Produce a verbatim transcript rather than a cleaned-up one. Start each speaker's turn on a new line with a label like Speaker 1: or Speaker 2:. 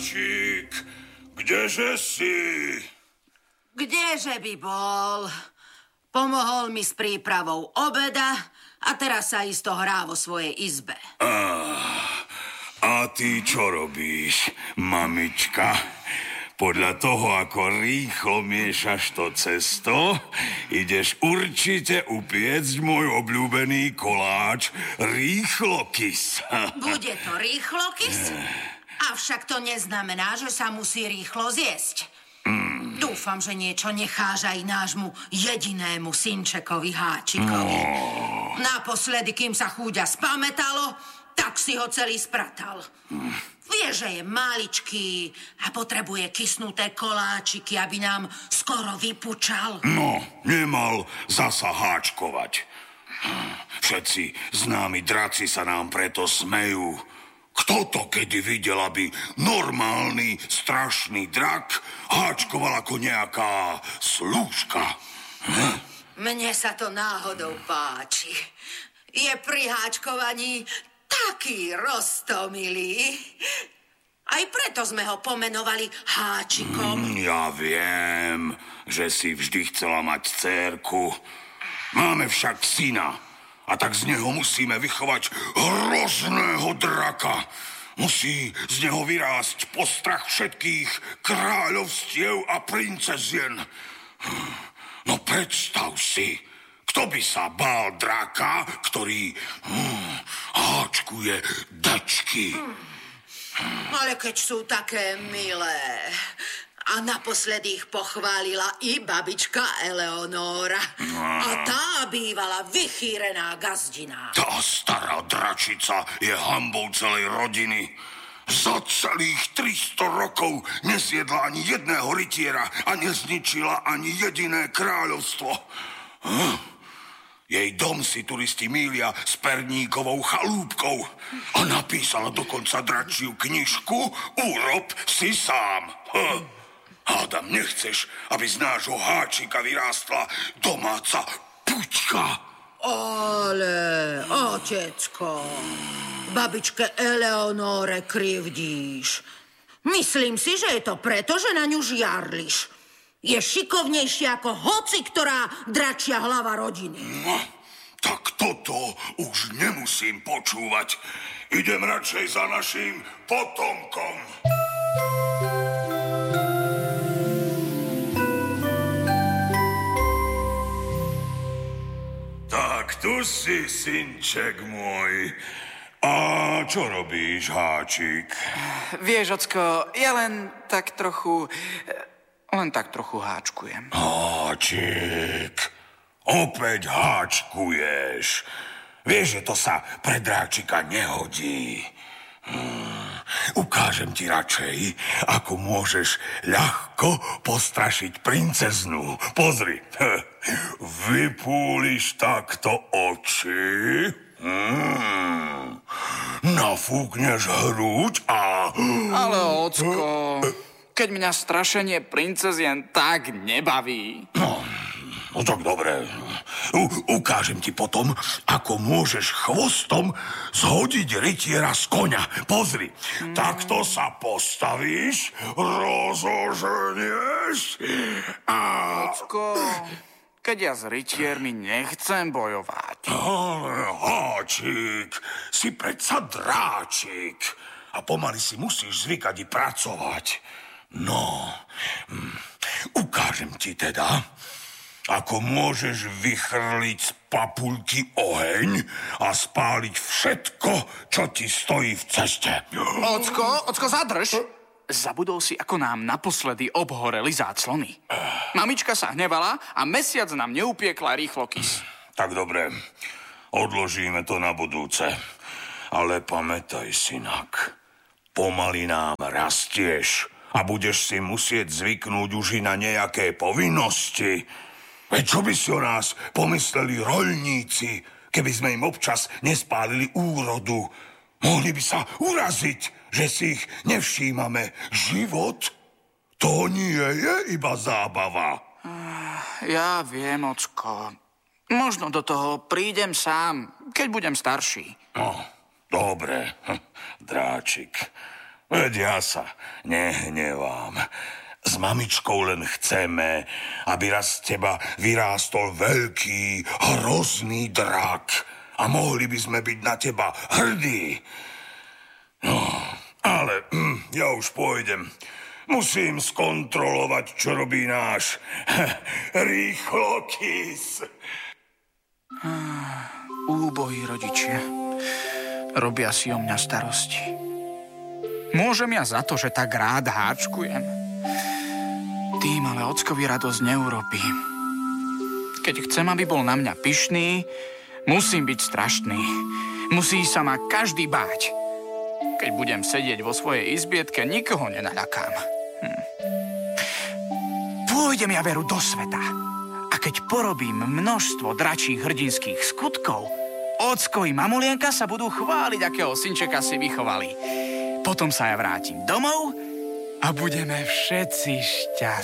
Speaker 1: Čík, kdeže si?
Speaker 2: Kdeže by bol? Pomohol mi s prípravou obeda a teraz sa isto hrá vo svojej izbe.
Speaker 1: Ah, a ty čo robíš, mamička? Podľa toho, ako rýchlo miešaš to cesto, ideš určite upiecť môj obľúbený koláč rýchlokys.
Speaker 2: Bude to rýchlokys? Avšak to neznamená, že sa musí rýchlo zjesť. Mm. Dúfam, že niečo necháš aj nášmu jedinému synčekovi Háčikovi.
Speaker 1: Oh.
Speaker 2: Naposledy, kým sa chúďa spamätalo, tak si ho celý spratal. Mm. Vie, že je maličký a potrebuje kysnuté koláčiky, aby nám skoro vypučal.
Speaker 1: No, nemal zasa háčkovať. Všetci známi draci sa nám preto smejú. Kto to kedy videl, aby normálny, strašný drak háčkoval ako nejaká slúžka? Hm?
Speaker 2: Mne sa to náhodou páči. Je pri háčkovaní taký roztomilý. Aj preto sme ho pomenovali Háčikom.
Speaker 1: Mm, ja viem, že si vždy chcela mať dcérku. Máme však syna. A tak z neho musíme vychovať hrozného draka. Musí z neho vyrásť postrach všetkých kráľovstiev a princezien. No predstav si, kto by sa bál draka, ktorý hm, háčkuje dečky.
Speaker 2: Hmm. Ale keď sú také milé. A naposledy ich pochválila i babička Eleonóra. A tá bývala vychýrená gazdina.
Speaker 1: Tá stará dračica je hanbou celej rodiny. Za celých tristo rokov nezjedla ani jedného rytiera a nezničila ani jediné kráľovstvo. Hm. Jej dom si turisti mýlia s perníkovou chalúbkou a napísala dokonca dračiu knižku Urob si sám. Hm. Hádam, nechceš, aby z nášho Háčika vyrástla domáca puťka?
Speaker 2: Ale, otecko, babičke Eleonóre krivdíš. Myslím si, že je to preto, že na ňu žiarliš. Je šikovnejšia ako hoci ktorá dračia hlava rodiny.
Speaker 1: No, tak toto už nemusím počúvať. Idem radšej za naším potomkom. Tak tu si, synček môj. A čo robíš, Háčik?
Speaker 3: Vieš, ocko, ja len tak trochu... Len tak trochu háčkujem.
Speaker 1: Háčik, opäť háčkuješ. Vieš, že to sa pre dráčika nehodí. Hmm. Ukážem ti radšej, ako môžeš ľahko postrašiť princeznú. Pozri, vypúliš takto oči, hmm. nafúkneš hruď a...
Speaker 3: Ale ocko... Keď mňa strašenie princezien tak nebaví.
Speaker 1: No, no tak dobre. U- ukážem ti potom, ako môžeš chvostom zhodiť rytiera z koňa. Pozri, mm. takto sa postavíš, rozoženieš a...
Speaker 3: Ocko, keď ja s rytiermi nechcem bojovať.
Speaker 1: Ale Háčik, si predsa dráčik a pomaly si musíš zvykať i pracovať. No, hm, ukážem ti teda, ako môžeš vychrliť z papuľky oheň a spáliť všetko, čo ti stojí v ceste.
Speaker 3: Ocko, ocko, zadrž. Zabudol si, ako nám naposledy obhoreli záclony. Mamička sa hnevala a mesiac nám neupiekla rýchlokys.
Speaker 1: Tak dobre, odložíme to na budúce. Ale pamätaj, synak, pomaly nám rastieš. A budeš si musieť zvyknúť už i na nejaké povinnosti. Veď čo by si o nás pomysleli roľníci, keby sme im občas nespálili úrodu? Mohli by sa uraziť, že si ich nevšímame. Život, to nie je iba zábava.
Speaker 3: Ja viem, ocko. Možno do toho prídem sám, keď budem starší.
Speaker 1: No, dobre, dráčik. Veď ja sa nehnevám. S mamičkou len chceme, aby raz z teba vyrástol veľký, hrozný drak. A mohli by sme byť na teba hrdí. No, ale hm, ja už pôjdem. Musím skontrolovať, čo robí náš rýchlokys.
Speaker 3: Ah, úbohí rodičia. Robia si o mňa starosti. Môžem ja za to, že tak rád háčkujem? Tým ale ockovi radosť neurobím. Keď chcem, aby bol na mňa pyšný, musím byť strašný. Musí sa ma každý báť. Keď budem sedieť vo svojej izbietke, nikoho nenaľakám. Hm. Pôjdem ja veru do sveta. A keď porobím množstvo dračích hrdinských skutkov, ocko i mamulienka sa budú chváliť, akého synčeka si vychovali. Potom sa ja vrátim domov a budeme všetci šťastní.